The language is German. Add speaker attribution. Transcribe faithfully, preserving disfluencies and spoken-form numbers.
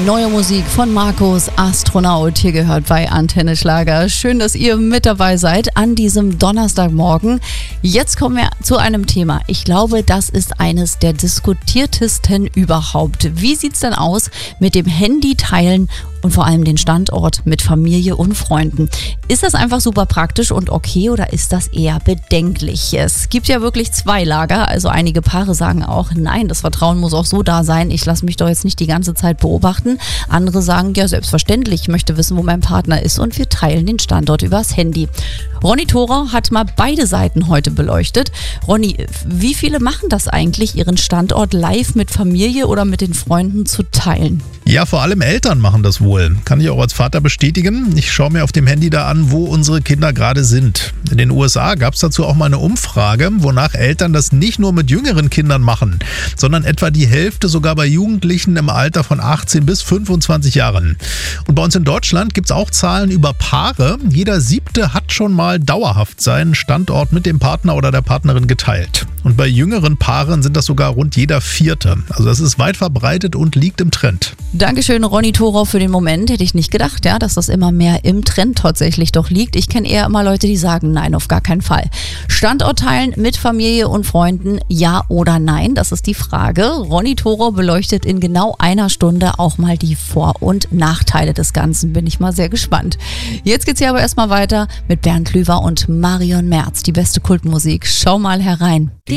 Speaker 1: Neue Musik von Markus Astronaut hier gehört bei Antenne Schlager. Schön, dass ihr mit dabei seid an diesem Donnerstagmorgen. Jetzt kommen wir zu einem Thema. Ich glaube, das ist eines der diskutiertesten überhaupt. Wie sieht's denn aus mit dem Handy teilen und vor allem den Standort mit Familie und Freunden? Ist das einfach super praktisch und okay oder ist das eher bedenklich? Es gibt ja wirklich zwei Lager, also einige Paare sagen auch, nein, das Vertrauen muss auch so da sein, ich lasse mich doch jetzt nicht die ganze Zeit beobachten. Andere sagen, ja selbstverständlich, ich möchte wissen, wo mein Partner ist und wir teilen den Standort übers Handy. Ronny Thorau hat mal beide Seiten heute beleuchtet. Ronny, wie viele machen das eigentlich, ihren Standort live mit Familie oder mit den Freunden zu teilen?
Speaker 2: Ja, vor allem Eltern machen das wohl. Kann ich auch als Vater bestätigen. Ich schaue mir auf dem Handy da an, wo unsere Kinder gerade sind. In den U S A gab es dazu auch mal eine Umfrage, wonach Eltern das nicht nur mit jüngeren Kindern machen, sondern etwa die Hälfte sogar bei Jugendlichen im Alter von achtzehn bis fünfundzwanzig Jahren. Und bei uns in Deutschland gibt es auch Zahlen über Paare. Jeder Siebte hat schon mal dauerhaft seinen Standort mit dem Partner oder der Partnerin geteilt. Und bei jüngeren Paaren sind das sogar rund jeder Vierte. Also das ist weit verbreitet und liegt im Trend.
Speaker 1: Dankeschön, Ronny Thorau, für den Moment. Hätte ich nicht gedacht, ja, dass das immer mehr im Trend tatsächlich doch liegt. Ich kenne eher immer Leute, die sagen, nein, auf gar keinen Fall. Standort teilen mit Familie und Freunden, ja oder nein? Das ist die Frage. Ronny Thorau beleuchtet in genau einer Stunde auch mal die Vor- und Nachteile des Ganzen. Bin ich mal sehr gespannt. Jetzt geht's hier aber erstmal weiter mit Bernd Lüwer und Marion Merz. Die beste Kultmusik. Schau mal herein.